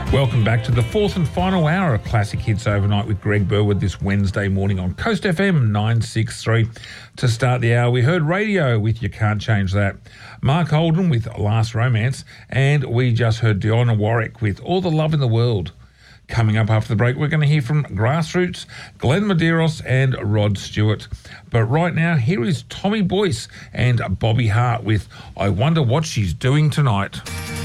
Welcome back to the fourth and final hour of Classic Hits Overnight with Greg Burwood this Wednesday morning on Coast FM 963. To start the hour, we heard Radio with You Can't Change That, Mark Holden with Last Romance, and we just heard Dionne Warwick with All the Love in the World. Coming up after the break, we're going to hear from Grassroots, Glenn Medeiros and Rod Stewart. But right now, here is Tommy Boyce and Bobby Hart with I Wonder What She's Doing Tonight.